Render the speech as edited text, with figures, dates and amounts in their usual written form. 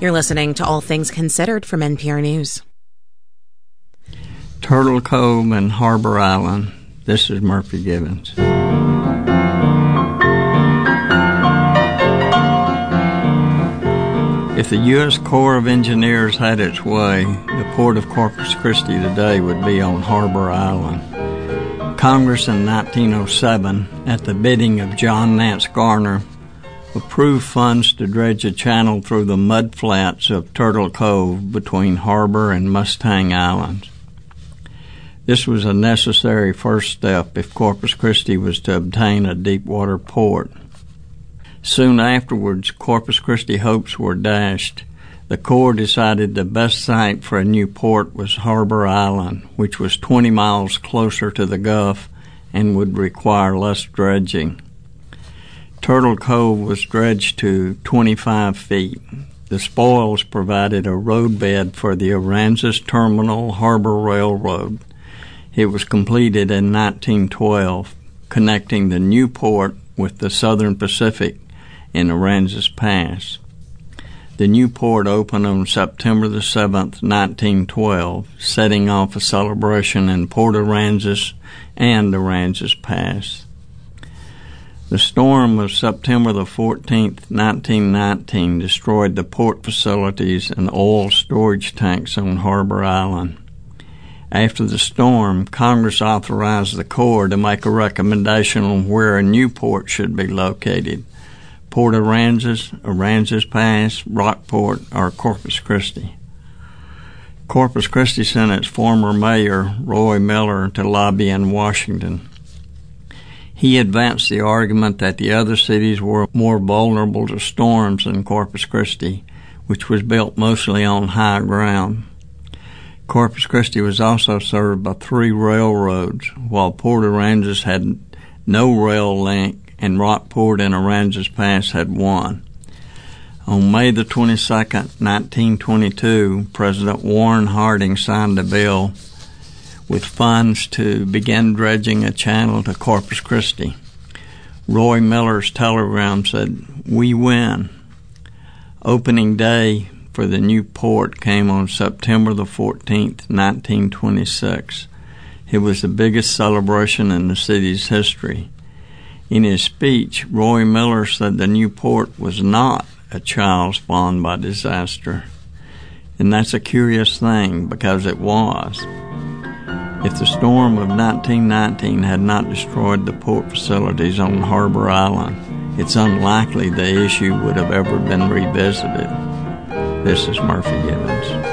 You're listening to All Things Considered from NPR News. Turtle Cove and Harbor Island. This is Murphy Gibbons. If the U.S. Corps of Engineers had its way, the port of Corpus Christi today would be on Harbor Island. Congress in 1907, at the bidding of John Nance Garner, approved funds to dredge a channel through the mud flats of Turtle Cove between Harbor and Mustang Islands. This was a necessary first step if Corpus Christi was to obtain a deep-water port. Soon afterwards, Corpus Christi hopes were dashed. The Corps decided the best site for a new port was Harbor Island, which was 20 miles closer to the Gulf and would require less dredging. Turtle Cove was dredged to 25 feet. The spoils provided a roadbed for the Aransas Terminal Harbor Railroad. It was completed in 1912, connecting the new port with the Southern Pacific in Aransas Pass. The new port opened on September the 7th, 1912, setting off a celebration in Port Aransas and Aransas Pass. The storm of September the 14th, 1919, destroyed the port facilities and oil storage tanks on Harbor Island. After the storm, Congress authorized the Corps to make a recommendation on where a new port should be located: Port Aransas, Aransas Pass, Rockport, or Corpus Christi. Corpus Christi sent its former mayor, Roy Miller, to lobby in Washington. He advanced the argument that the other cities were more vulnerable to storms than Corpus Christi, which was built mostly on high ground. Corpus Christi was also served by 3 railroads, while Port Aransas had no rail link and Rockport and Aransas Pass had one. On May the 22nd, 1922, President Warren Harding signed a bill with funds to begin dredging a channel to Corpus Christi. Roy Miller's telegram said, "We win." Opening day for the new port came on September the 14th, 1926. It was the biggest celebration in the city's history. In his speech, Roy Miller said the new port was not a child spawned by disaster. And that's a curious thing, because it was. If the storm of 1919 had not destroyed the port facilities on Harbor Island, it's unlikely the issue would have ever been revisited. This is Murphy Gibbons.